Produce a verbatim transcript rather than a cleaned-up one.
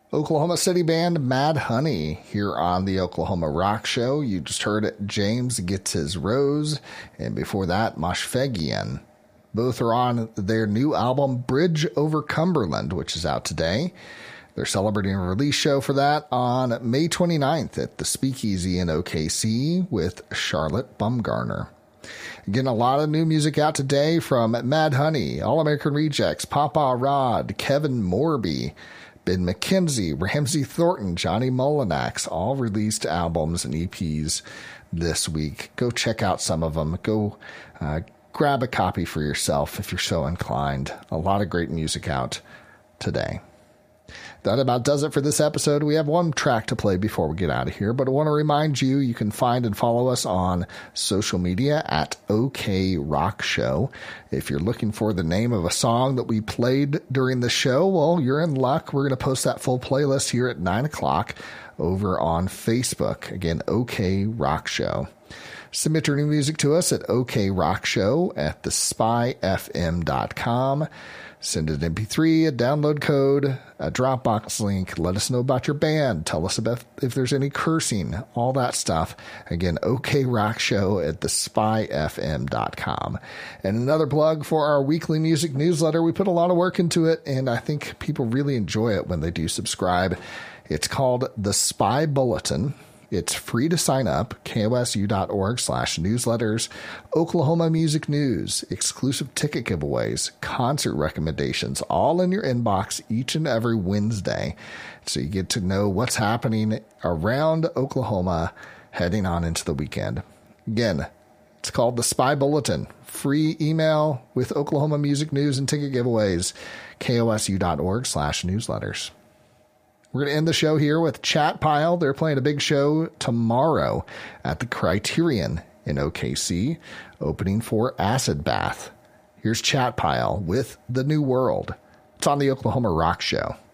Oklahoma City band Mad Honey here on the Oklahoma Rock Show. You just heard James Gets His Rose, and before that, Moshfeghian. Both are on their new album, Bridge Over Cumberland, which is out today. They're celebrating a release show for that on May twenty-ninth at the Speakeasy in O K C with Charlotte Bumgarner. Again, a lot of new music out today from Mad Honey, All American Rejects, Papa Rod, Kevin Morby, Ben McKenzie, Ramsey Thornton, Johnny Mullinax, all released albums and E Ps this week. Go check out some of them. Go uh, grab a copy for yourself if you're so inclined. A lot of great music out today. That about does it for this episode. We have one track to play before we get out of here, but I want to remind you, you can find and follow us on social media at OK Rock Show. If you're looking for the name of a song that we played during the show, well, you're in luck. We're going to post that full playlist here at nine o'clock over on Facebook. Again, OK Rock Show. Submit your new music to us at okrockshow at the spy f m dot com. Send an M P three, a download code, a Dropbox link. Let us know about your band. Tell us about if there's any cursing, all that stuff. Again, okrockshow at the spy f m dot com. And another plug for our weekly music newsletter. We put a lot of work into it, and I think people really enjoy it when they do subscribe. It's called The Spy Bulletin. It's free to sign up, kosu.org slash newsletters, Oklahoma music news, exclusive ticket giveaways, concert recommendations, all in your inbox each and every Wednesday. So you get to know what's happening around Oklahoma heading on into the weekend. Again, it's called The Spy Bulletin. Free email with Oklahoma music news and ticket giveaways, kosu.org slash newsletters. We're going to end the show here with Chat Pile. They're playing a big show tomorrow at the Criterion in O K C, opening for Acid Bath. Here's Chat Pile with The New World. It's on the Oklahoma Rock Show.